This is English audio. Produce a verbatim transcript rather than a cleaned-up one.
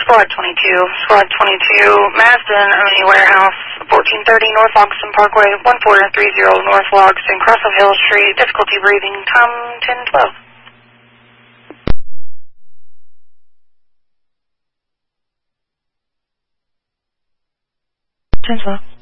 Squad twenty-two. Squad twenty-two, Mazda Ernie Warehouse, fourteen thirty North Logston Parkway, one four three zero North Logston, Cross of Hill Street, difficulty breathing, come ten twelve. ten twelve.